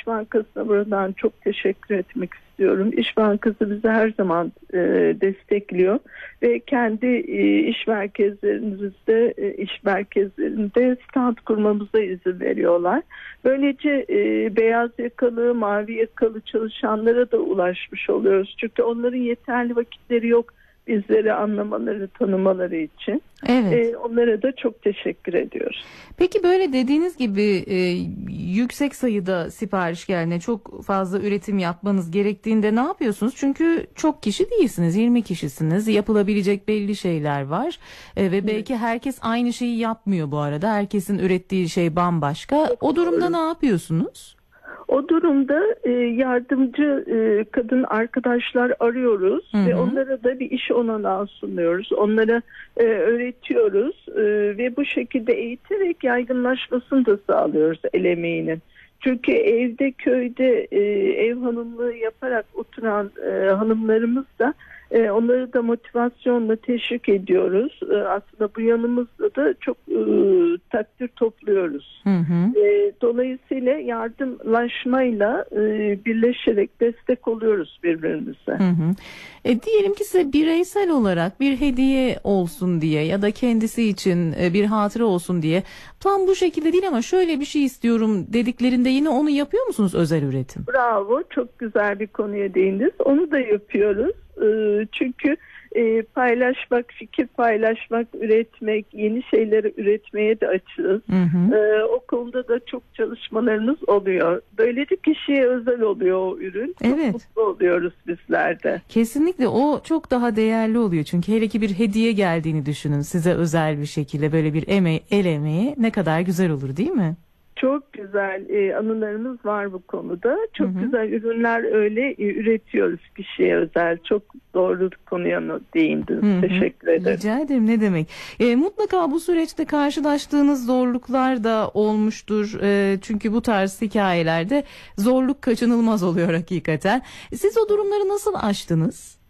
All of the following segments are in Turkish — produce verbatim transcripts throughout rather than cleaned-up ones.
Bankası'na buradan çok teşekkür etmek istiyorum. İş Bankası bizi her zaman e, destekliyor ve kendi e, iş merkezlerimizde, e, iş merkezlerinde stand kurmamıza izin veriyorlar. Böylece e, beyaz yakalı, mavi yakalı çalışanlara da ulaşmış oluyoruz. Çünkü onların yeterli vakitleri yok bizleri anlamaları, tanımaları için. Evet. Ee, onlara da çok teşekkür ediyoruz. Peki böyle dediğiniz gibi e, yüksek sayıda sipariş geldiğinde, çok fazla üretim yapmanız gerektiğinde ne yapıyorsunuz? Çünkü çok kişi değilsiniz, yirmi kişisiniz. Yapılabilecek belli şeyler var. E, ve belki herkes aynı şeyi yapmıyor bu arada. Herkesin ürettiği şey bambaşka. Çok o durumda doğru. ne yapıyorsunuz? O durumda e, yardımcı e, kadın arkadaşlar arıyoruz. Hı hı. Ve onlara da bir iş olanağı sunuyoruz. Onlara e, öğretiyoruz e, ve bu şekilde eğiterek yaygınlaşmasını da sağlıyoruz el emeğinin. Çünkü evde, köyde e, ev hanımlığı yaparak oturan e, hanımlarımız da e, onları da motivasyonla teşvik ediyoruz. E, aslında bu yanımızda da çok e, takdir topluyoruz. Hı hı. E, dolayısıyla yardımlaşmayla e, birleşerek destek oluyoruz birbirimize. Hı hı. E, diyelim ki size bireysel olarak bir hediye olsun diye ya da kendisi için e, bir hatıra olsun diye, tam bu şekilde değil ama şöyle bir şey istiyorum dediklerinde yine onu yapıyor musunuz, özel üretim? Bravo, çok güzel bir konuya değindiniz. Onu da yapıyoruz. E, çünkü e, paylaşmak, fikir paylaşmak, üretmek, yeni şeyleri üretmeye de açığız. Hı hı. E, o konuda da çok çalışmalarımız oluyor. Böylece kişiye özel oluyor o ürün. Evet. Çok mutlu oluyoruz bizler de. Kesinlikle o çok daha değerli oluyor. Çünkü hele ki bir hediye geldiğini düşünün size özel bir şekilde, böyle bir emeği, el emeği ne kadar güzel olur değil mi? Çok güzel e, anılarımız var bu konuda. Çok hı hı. güzel ürünler öyle e, üretiyoruz kişiye özel. Çok doğru konuya değindiniz. Hı hı. Teşekkür ederim. Rica ederim, ne demek. E, mutlaka bu süreçte karşılaştığınız zorluklar da olmuştur. E, çünkü bu tarz hikayelerde zorluk kaçınılmaz oluyor hakikaten. Siz o durumları nasıl aştınız?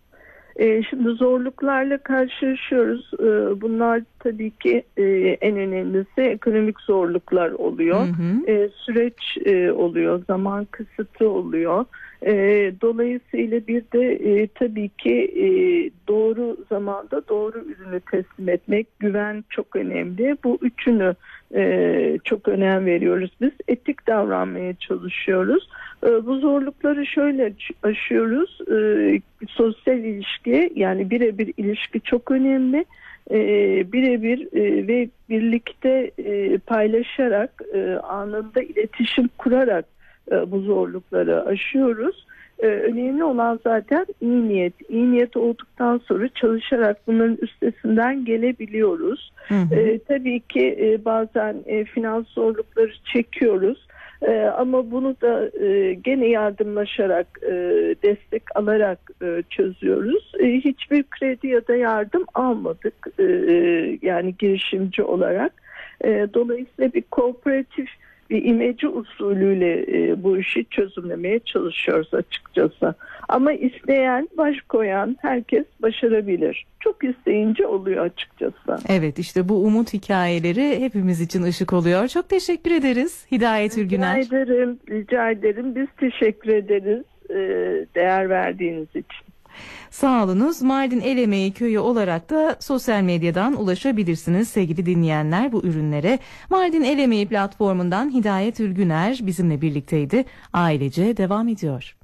E, şimdi zorluklarla karşılaşıyoruz. E, bunlar tabii ki e, en önemlisi ekonomik zorluklar oluyor. Hı hı. E, süreç e, oluyor, zaman kısıtı oluyor. E, dolayısıyla bir de e, tabii ki e, doğru zamanda doğru ürünü teslim etmek, güven çok önemli. Bu üçünü e, çok önem veriyoruz. Biz etik davranmaya çalışıyoruz. E, bu zorlukları şöyle aşıyoruz. E, sosyal ilişki, yani birebir ilişki çok önemli. E, birebir e, ve birlikte e, paylaşarak, e, anında iletişim kurarak e, bu zorlukları aşıyoruz. E, önemli olan zaten iyi niyet. İyi niyet olduktan sonra çalışarak bunların üstesinden gelebiliyoruz. Hı hı. E, tabii ki e, bazen e, finans zorlukları çekiyoruz. Ee, ama bunu da e, gene yardımlaşarak, e, destek alarak e, çözüyoruz. E, hiçbir kredi ya da yardım almadık, e, yani girişimci olarak. E, dolayısıyla bir kooperatif, bir imece usulüyle e, bu işi çözümlemeye çalışıyoruz açıkçası. Ama isteyen, baş koyan herkes başarabilir. Çok isteyince oluyor açıkçası. Evet, işte bu umut hikayeleri hepimiz için ışık oluyor. Çok teşekkür ederiz Hidayet Ülgüner. Rica ederim, rica ederim. Biz teşekkür ederiz e, değer verdiğiniz için. Sağ olunuz. Mardin El Emeği Köyü olarak da sosyal medyadan ulaşabilirsiniz sevgili dinleyenler bu ürünlere. Mardin El Emeği platformundan Hidayet Ülgüner bizimle birlikteydi. Ailece devam ediyor.